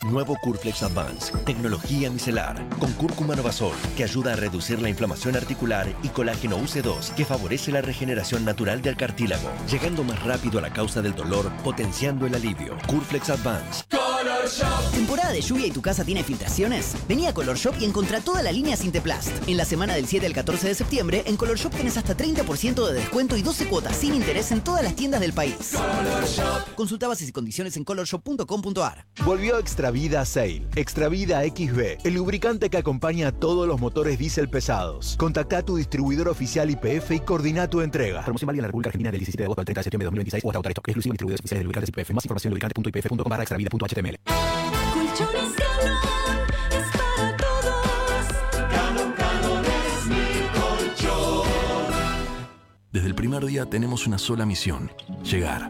Nuevo Curflex Advance, tecnología micelar, con cúrcuma Novasol, que ayuda a reducir la inflamación articular, y colágeno UC2, que favorece la regeneración natural del cartílago, llegando más rápido a la causa del dolor, potenciando el alivio. Curflex Advance. Color Shop. ¿Temporada de lluvia y tu casa tiene filtraciones? Vení a Color Shop y encontrá toda la línea Sinteplast. En la semana del 7 al 14 de septiembre, en Color Shop tenés hasta 30% de descuento y 12 cuotas sin interés en todas las tiendas del país. Color Shop. Consulta bases y condiciones en colorshop.com.ar. Volvió Extravida Sail. Extravida XB, el lubricante que acompaña a todos los motores diésel pesados. Contactá a tu distribuidor oficial YPF y coordina tu entrega. Promoción válida en la República Argentina del 17 de agosto al 30 de septiembre de 2026 o hasta agotar stock. Exclusivo en distribuidores oficiales de lubricantes YPF. Más información en lubricante.ypf.com/extravida.html. Colchones Calón es para todos. Calón es mi colchón. Desde el primer día tenemos una sola misión: llegar.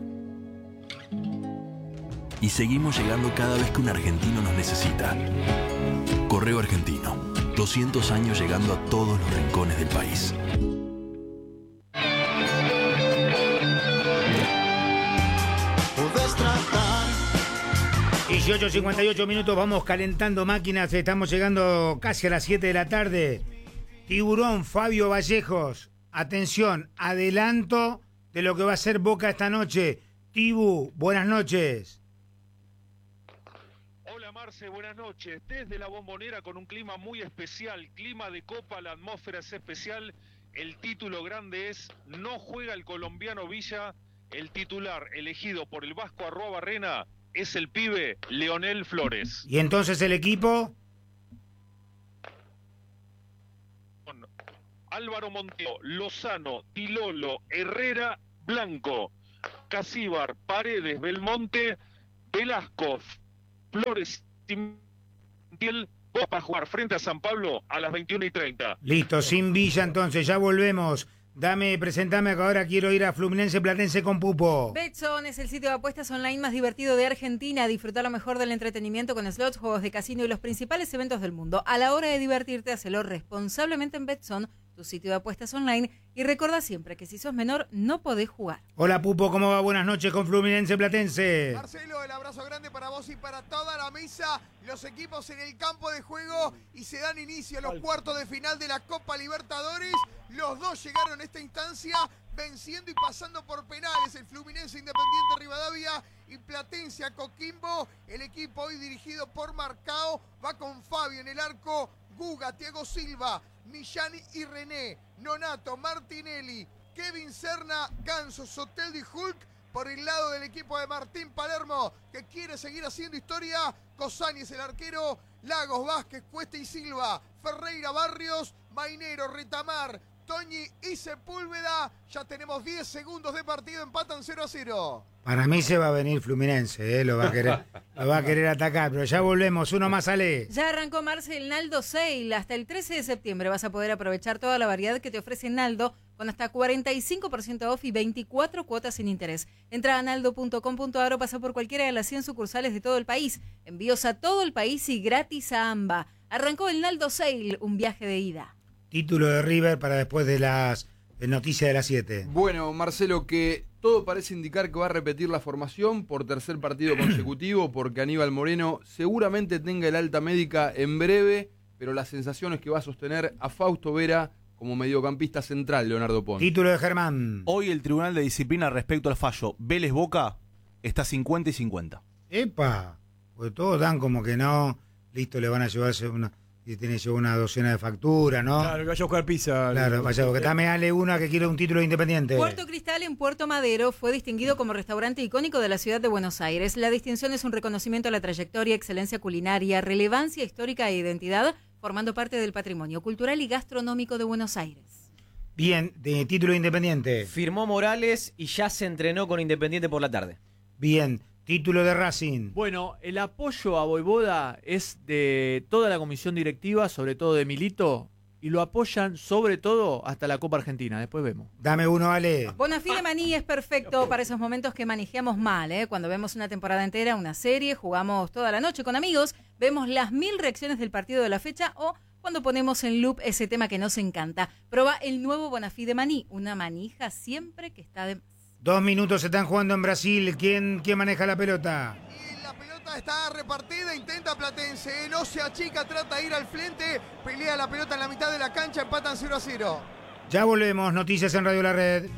Y seguimos llegando cada vez que un argentino nos necesita. Correo Argentino, 200 años llegando a todos los rincones del país. Podés tratar. 18:58 minutos, vamos calentando máquinas, estamos llegando casi a las 7 de la tarde. Tiburón, Fabio Vallejos, atención, adelanto de lo que va a ser Boca esta noche. Tibu, buenas noches. Hola Marce, buenas noches. Desde la Bombonera con un clima muy especial, clima de copa, la atmósfera es especial. El título grande es No juega el colombiano Villa. El titular elegido por el vasco Arruabarrena es el pibe Leonel Flores. ¿Y entonces el equipo? Álvaro Monteo, Lozano, Tilolo, Herrera, Blanco, Casíbar, Paredes, Belmonte, Velasco, Flores y Montiel, para jugar frente a San Pablo a las 21:30. Listo, sin Villa entonces, ya volvemos. Presentame que ahora quiero ir a Fluminense Platense con Pupo. Betson es el sitio de apuestas online más divertido de Argentina. Disfruta lo mejor del entretenimiento con slots, juegos de casino y los principales eventos del mundo. A la hora de divertirte, hacelo responsablemente en Betson, tu sitio de apuestas online, y recuerda siempre que si sos menor no podés jugar. Hola Pupo, ¿cómo va? Buenas noches con Fluminense Platense. Marcelo, el abrazo grande para vos y para toda la mesa. Los equipos en el campo de juego y se dan inicio a los cuartos de final de la Copa Libertadores. Los dos llegaron a esta instancia venciendo y pasando por penales. El Fluminense Independiente Rivadavia y Platense a Coquimbo. El equipo hoy dirigido por Marcao va con Fabio en el arco, Guga, Thiago Silva, Millán y René, Nonato, Martinelli, Kevin Serna, Ganso, Soteldo y Hulk. Por el lado del equipo de Martín Palermo, que quiere seguir haciendo historia, Cosani es el arquero, Lagos, Vázquez, Cuesta y Silva, Ferreira, Barrios, Mainero, Retamar, Toñi y Sepúlveda. Ya tenemos 10 segundos de partido, empatan 0-0. Para mí se va a venir Fluminense, lo va a querer atacar, pero ya volvemos, uno más sale. Ya arrancó Marcel Naldo Sale. Hasta el 13 de septiembre vas a poder aprovechar toda la variedad que te ofrece Naldo con hasta 45% off y 24 cuotas sin interés. Entra a naldo.com.ar o pasa por cualquiera de las 100 sucursales de todo el país. Envíos a todo el país y gratis a AMBA. Arrancó el Naldo Sale, un viaje de ida. Título de River para después de las noticias de las 7. Bueno, Marcelo, que todo parece indicar que va a repetir la formación por tercer partido consecutivo, porque Aníbal Moreno seguramente tenga el alta médica en breve, pero la sensación es que va a sostener a Fausto Vera como mediocampista central, Leonardo Pons. Título de Germán. Hoy el Tribunal de Disciplina respecto al fallo Vélez Boca está 50 y 50. ¡Epa! Pues todos dan como que no. Listo, le van a llevarse una. Y tiene que una docena de facturas, ¿no? Claro, que vaya a buscar pizza. Claro, vaya, porque dame Ale una que quiere un título de Independiente. Puerto Cristal en Puerto Madero fue distinguido como restaurante icónico de la ciudad de Buenos Aires. La distinción es un reconocimiento a la trayectoria, excelencia culinaria, relevancia histórica e identidad, formando parte del patrimonio cultural y gastronómico de Buenos Aires. Bien, de título de Independiente. Firmó Morales y ya se entrenó con Independiente por la tarde. Bien, título de Racing. Bueno, el apoyo a Boivoda es de toda la comisión directiva, sobre todo de Milito, y lo apoyan sobre todo hasta la Copa Argentina. Después vemos. Dame uno, Ale. Bonafide Maní es perfecto para esos momentos que manejamos mal, ¿eh? Cuando vemos una temporada entera, una serie, jugamos toda la noche con amigos, vemos las 1000 reacciones del partido de la fecha o cuando ponemos en loop ese tema que nos encanta. Proba el nuevo Bonafide Maní, una manija siempre que está de más. 2 minutos se están jugando en Brasil. ¿Quién maneja la pelota? Y en la pelota está repartida, intenta Platense, no se achica, trata de ir al frente, pelea la pelota en la mitad de la cancha, empatan 0-0. Ya volvemos, noticias en Radio La Red.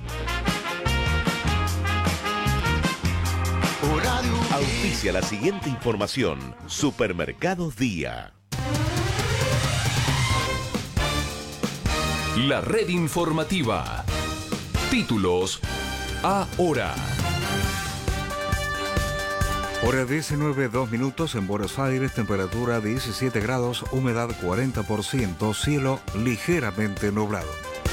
Auspicia la siguiente información. Supermercados Día. La red informativa. Títulos ahora. Hora 19:02 en Buenos Aires, temperatura 17 grados, humedad 40%, cielo ligeramente nublado.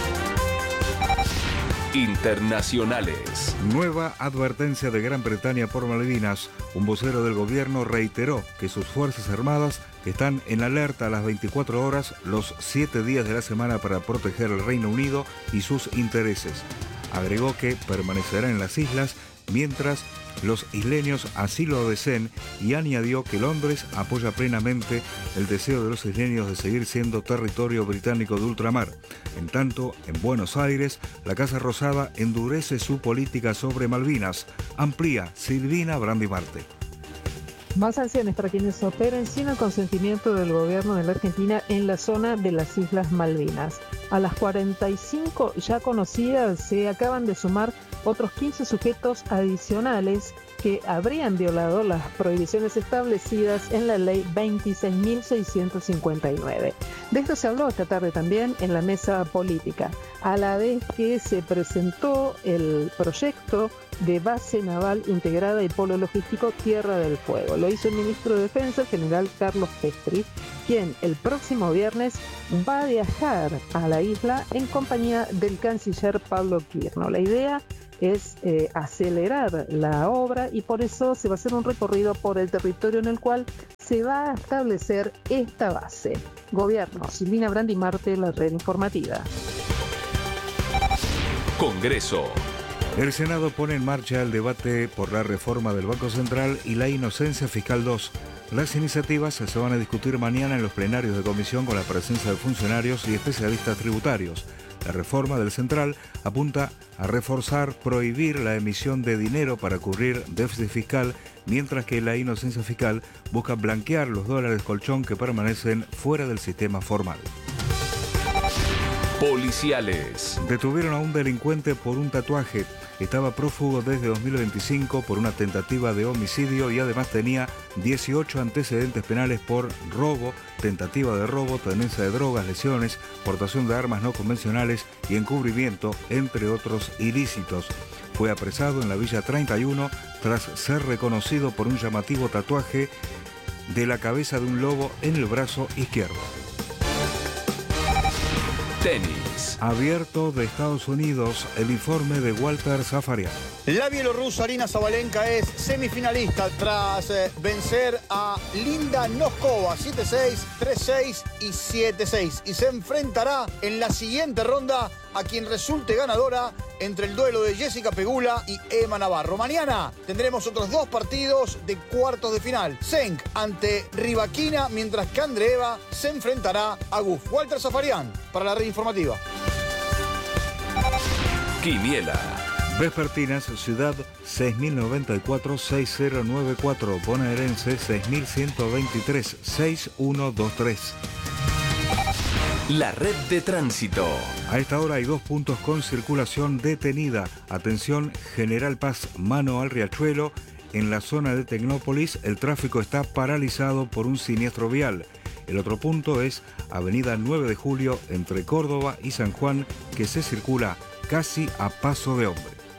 Internacionales. Nueva advertencia de Gran Bretaña por Malvinas. Un vocero del gobierno reiteró que sus Fuerzas Armadas están en alerta a las 24 horas, los 7 días de la semana para proteger el Reino Unido y sus intereses. Agregó que permanecerán en las islas mientras los isleños así lo deseen y añadió que Londres apoya plenamente el deseo de los isleños de seguir siendo territorio británico de ultramar. En tanto, en Buenos Aires, la Casa Rosada endurece su política sobre Malvinas. Amplía Silvina Brandimarte. Más sanciones para quienes operen sin el consentimiento del gobierno de la Argentina en la zona de las Islas Malvinas. A las 45 ya conocidas se acaban de sumar otros 15 sujetos adicionales que habrían violado las prohibiciones establecidas en la ley 26.659. De esto se habló esta tarde también en la mesa política, a la vez que se presentó el proyecto de base naval integrada y polo logístico Tierra del Fuego. Lo hizo el ministro de Defensa, el general Carlos Petri, quien el próximo viernes va a viajar a la isla en compañía del canciller Pablo Quirno. La idea es acelerar la obra y por eso se va a hacer un recorrido por el territorio en el cual se va a establecer esta base. Gobierno, Silvina Brandimarte, la red informativa. Congreso. El Senado pone en marcha el debate por la reforma del Banco Central y la inocencia fiscal 2. Las iniciativas se van a discutir mañana en los plenarios de comisión con la presencia de funcionarios y especialistas tributarios. La reforma del Central apunta a prohibir la emisión de dinero para cubrir déficit fiscal, mientras que la inocencia fiscal busca blanquear los dólares colchón que permanecen fuera del sistema formal. Policiales. Detuvieron a un delincuente por un tatuaje. Estaba prófugo desde 2025 por una tentativa de homicidio y además tenía 18 antecedentes penales por robo, tentativa de robo, tenencia de drogas, lesiones, portación de armas no convencionales y encubrimiento, entre otros ilícitos. Fue apresado en la Villa 31 tras ser reconocido por un llamativo tatuaje de la cabeza de un lobo en el brazo izquierdo. Tenis. Abierto de Estados Unidos, el informe de Walter Zafarian. La bielorrusa Arina Sabalenka es semifinalista tras vencer a Linda Noskova 7-6, 3-6 y 7-6. Y se enfrentará en la siguiente ronda a quien resulte ganadora entre el duelo de Jessica Pegula y Emma Navarro. Mañana tendremos otros dos partidos de cuartos de final. Senk ante Rybakina, mientras que Andreeva se enfrentará a Guf. Walter Zafarian para la red informativa. Quiniela. Vespertinas, Ciudad 6094-6094, Bonaerense 6123-6123. La red de tránsito. A esta hora hay 2 puntos con circulación detenida. Atención, General Paz, mano al Riachuelo. En la zona de Tecnópolis el tráfico está paralizado por un siniestro vial. El otro punto es Avenida 9 de Julio entre Córdoba y San Juan, que se circula casi a paso de hombre.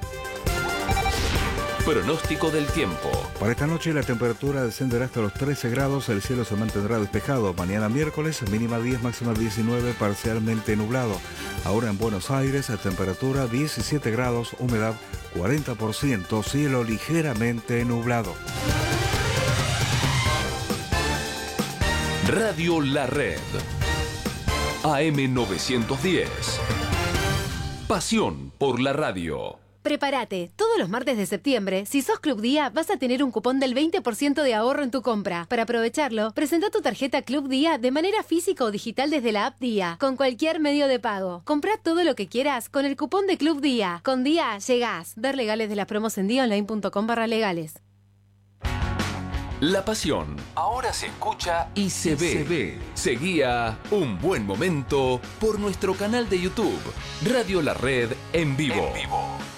Pronóstico del tiempo. Para esta noche la temperatura descenderá hasta los 13 grados, el cielo se mantendrá despejado. Mañana miércoles, mínima 10, máxima 19, parcialmente nublado. Ahora en Buenos Aires, temperatura 17 grados, humedad 40%, cielo ligeramente nublado. Radio La Red. AM 910. Pasión por la radio. Prepárate, todos los martes de septiembre, si sos Club Día, vas a tener un cupón del 20% de ahorro en tu compra. Para aprovecharlo, presenta tu tarjeta Club Día de manera física o digital desde la app Día, con cualquier medio de pago. Comprá todo lo que quieras con el cupón de Club Día. Con Día llegás. Ver legales de las promos en diaonline.com/legales. La pasión ahora se escucha y se ve. Seguía Un Buen Momento por nuestro canal de YouTube, Radio La Red en vivo.